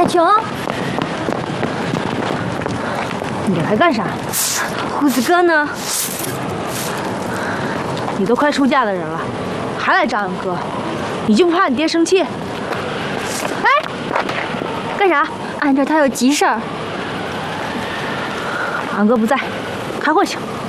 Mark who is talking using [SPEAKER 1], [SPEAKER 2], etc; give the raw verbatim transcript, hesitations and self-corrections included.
[SPEAKER 1] 海琼，
[SPEAKER 2] 你来干啥？
[SPEAKER 1] 胡子哥呢？
[SPEAKER 2] 你都快出嫁的人了，还来张扬哥，你就不怕你爹生气？哎，干啥？
[SPEAKER 1] 俺这他有急事儿。
[SPEAKER 2] 俺哥不在，开会去。